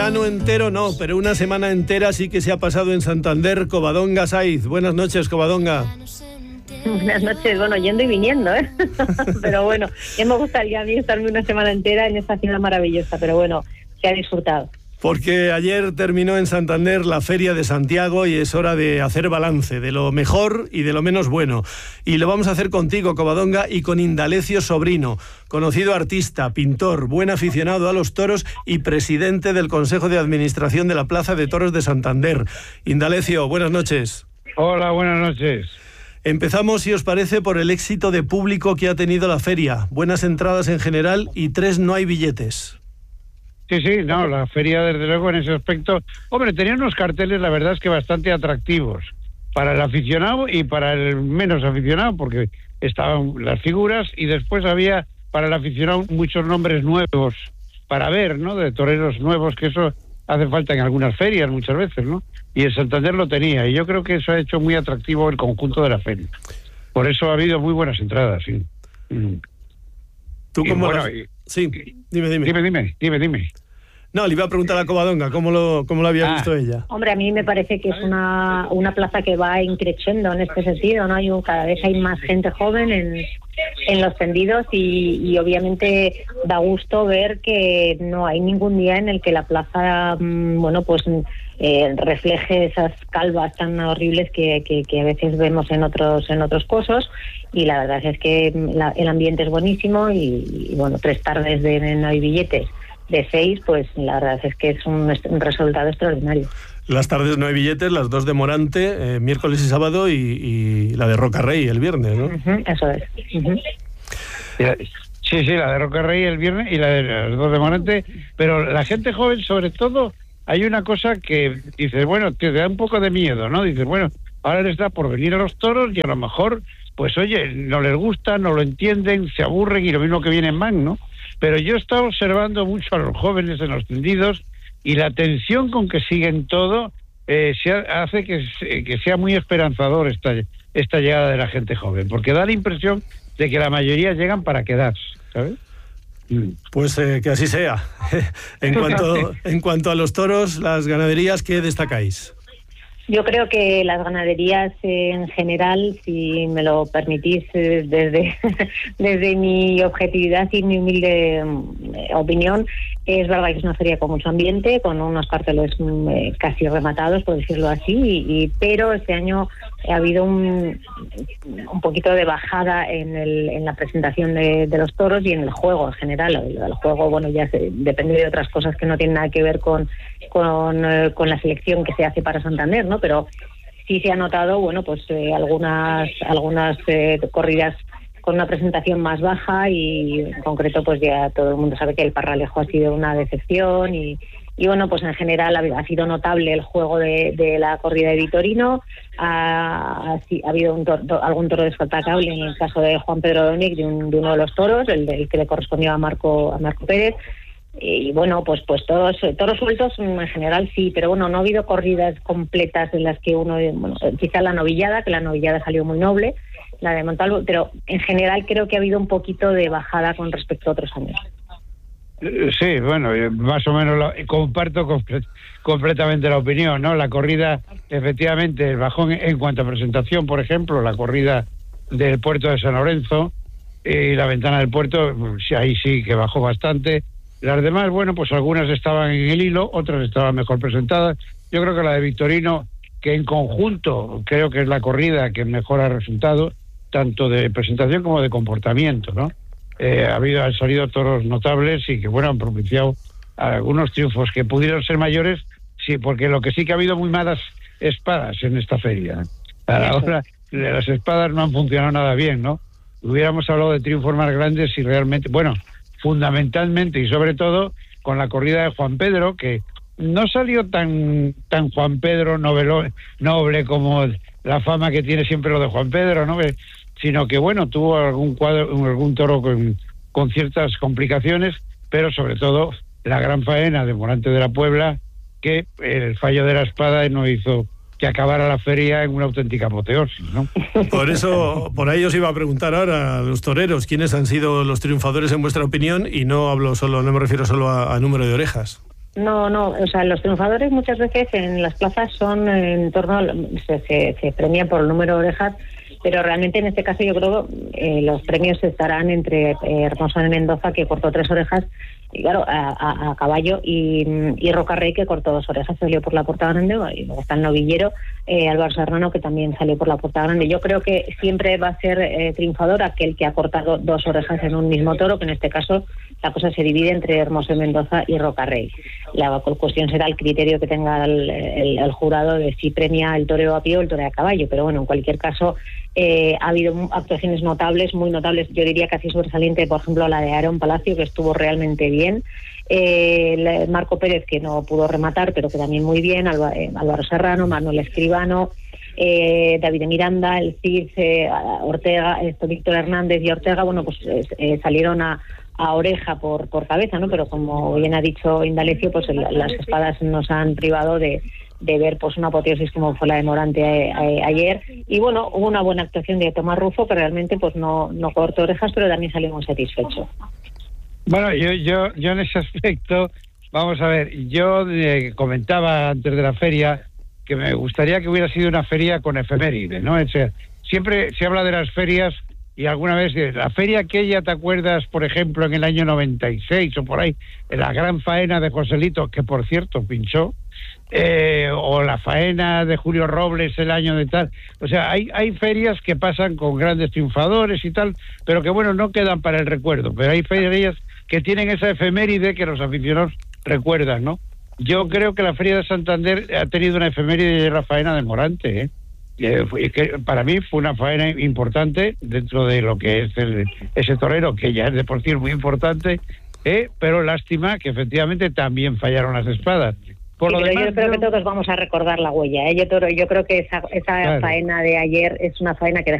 verano entero no, pero una semana entera sí que se ha pasado en Santander. Covadonga Saiz. Buenas noches, Covadonga. Buenas noches, bueno, yendo y viniendo, pero bueno, ya me gustaría a mí estarme una semana entera en esta ciudad maravillosa, pero bueno, se ha disfrutado. Porque ayer terminó en Santander la Feria de Santiago y es hora de hacer balance de lo mejor y de lo menos bueno. Y lo vamos a hacer contigo, Covadonga, y con Indalecio Sobrino, conocido artista, pintor, buen aficionado a los toros y presidente del Consejo de Administración de la Plaza de Toros de Santander. Indalecio, buenas noches. Hola, buenas noches. Empezamos, si os parece, por el éxito de público que ha tenido la feria. Buenas entradas en general y 3 no hay billetes. Sí, no, la feria desde luego en ese aspecto, hombre, tenía unos carteles, la verdad es que bastante atractivos para el aficionado y para el menos aficionado, porque estaban las figuras y después había para el aficionado muchos nombres nuevos para ver, ¿no? De toreros nuevos, que eso hace falta en algunas ferias muchas veces, ¿no? Y en Santander lo tenía, y yo creo que eso ha hecho muy atractivo el conjunto de la feria. Por eso ha habido muy buenas entradas, sí. ¿Tú cómo bueno, Sí, dime. Dime. No, le iba a preguntar a Covadonga cómo lo había visto ella. Hombre, a mí me parece que es una plaza que va increciendo en este sentido, ¿no? Cada vez hay más gente joven en los tendidos y obviamente da gusto ver que no hay ningún día en el que la plaza, refleje esas calvas tan horribles que a veces vemos en otros cosos, y la verdad es que el ambiente es buenísimo y bueno, 3 tardes de no hay billetes de 6, pues la verdad es que es un resultado extraordinario. Las tardes no hay billetes, las 2 de Morante, miércoles y sábado, y la de Rocarrey el viernes, ¿no? Eso es. Sí, la de Rocarrey el viernes y la de las 2 de Morante, pero la gente joven, sobre todo, hay una cosa que dices, bueno, te da un poco de miedo, ¿no? Dices, bueno, ahora les da por venir a los toros y a lo mejor, pues oye, no les gusta, no lo entienden, se aburren y lo mismo que vienen más, ¿no? Pero yo he estado observando mucho a los jóvenes en los tendidos y la tensión con que siguen todo hace que sea muy esperanzador esta llegada de la gente joven, porque da la impresión de que la mayoría llegan para quedarse, ¿sabes? Pues que así sea. En cuanto a los toros, las ganaderías, ¿qué destacáis? Yo creo que las ganaderías en general, si me lo permitís, desde mi objetividad y mi humilde opinión, es verdad que es una feria con mucho ambiente, con unos carteles casi rematados, por decirlo así, pero este año ha habido un poquito de bajada en la presentación de los toros y en el juego en general. El juego, bueno, ya depende de otras cosas que no tienen nada que ver con la selección que se hace para Santander, ¿no? Pero sí se ha notado, bueno, pues algunas corridas con una presentación más baja, y en concreto pues ya todo el mundo sabe que el Parralejo ha sido una decepción y bueno, pues en general ha sido notable el juego de la corrida de Vitorino. Ha habido algún toro destacable en el caso de Juan Pedro Domínguez, de uno de los toros, el que le correspondió a Marco Pérez. Y bueno, pues toros sueltos en general sí, pero bueno, no ha habido corridas completas en las que quizá la novillada salió muy noble, la de Montalvo, pero en general creo que ha habido un poquito de bajada con respecto a otros años. Sí, bueno, más o menos comparto completamente la opinión, ¿no? La corrida, efectivamente, bajó en cuanto a presentación, por ejemplo, la corrida del puerto de San Lorenzo y la ventana del puerto, ahí sí que bajó bastante. Las demás, bueno, pues algunas estaban en el hilo, otras estaban mejor presentadas. Yo creo que la de Victorino, que en conjunto creo que es la corrida que mejor ha resultado, tanto de presentación como de comportamiento, ¿no? Han salido toros notables y que, bueno, han propiciado algunos triunfos que pudieron ser mayores, sí, porque lo que sí que ha habido muy malas espadas en esta feria. Ahora las espadas no han funcionado nada bien, ¿no? Hubiéramos hablado de triunfos más grandes si realmente, bueno, fundamentalmente y sobre todo con la corrida de Juan Pedro, que no salió tan Juan Pedro noble como la fama que tiene siempre lo de Juan Pedro, ¿no? Sino que, bueno, tuvo algún toro con ciertas complicaciones, pero sobre todo la gran faena de Morante de la Puebla, que el fallo de la espada no hizo que acabara la feria en una auténtica apoteosis, ¿no? Por ahí os iba a preguntar ahora a los toreros quiénes han sido los triunfadores en vuestra opinión, y no me refiero solo a número de orejas. No, o sea, los triunfadores muchas veces en las plazas son en torno, se premia por el número de orejas, pero realmente en este caso yo creo que los premios estarán entre Hermoso de Mendoza, que cortó 3 orejas, y claro, a caballo, y Rocarrey, que cortó 2 orejas, salió por la puerta grande, y luego está el novillero, Álvaro Serrano, que también salió por la puerta grande. Yo creo que siempre va a ser triunfador aquel que ha cortado 2 orejas en un mismo toro, que en este caso la cosa se divide entre Hermoso de Mendoza y Rocarrey. La cuestión será el criterio que tenga el jurado de si premia el toreo a pie o el toreo a caballo, pero bueno, en cualquier caso ha habido actuaciones notables, muy notables, yo diría casi sobresaliente, por ejemplo la de Aarón Palacio, que estuvo realmente bien, Marco Pérez, que no pudo rematar, pero que también muy bien, Álvaro Serrano, Manuel Escribano, David de Miranda, el Cid, Ortega, Víctor Hernández y Ortega, bueno, pues salieron a oreja por cabeza, ¿no? Pero como bien ha dicho Indalecio, pues las espadas nos han privado de ver pues una apoteosis como fue la de Morante ayer, y bueno, hubo una buena actuación de Tomás Rufo, que realmente pues no cortó orejas, pero también salió muy satisfecho. Bueno, yo en ese aspecto, vamos a ver, yo comentaba antes de la feria que me gustaría que hubiera sido una feria con efemérides, ¿no? O sea, siempre se habla de las ferias, y alguna vez la feria aquella, ¿te acuerdas, por ejemplo, en el año 96 o por ahí, la gran faena de Joselito, que por cierto pinchó, o la faena de Julio Robles el año de tal? O sea, hay ferias que pasan con grandes triunfadores y tal, pero que bueno, no quedan para el recuerdo, pero hay ferias que tienen esa efeméride que los aficionados recuerdan, ¿no? Yo creo que la Feria de Santander ha tenido una efeméride de la faena de Morante, que para mí fue una faena importante dentro de lo que es ese torero, que ya es de por sí muy importante, pero lástima que efectivamente también fallaron las espadas. Por lo demás, yo creo que todos vamos a recordar la huella, Yo creo que esa claro, faena de ayer es una faena que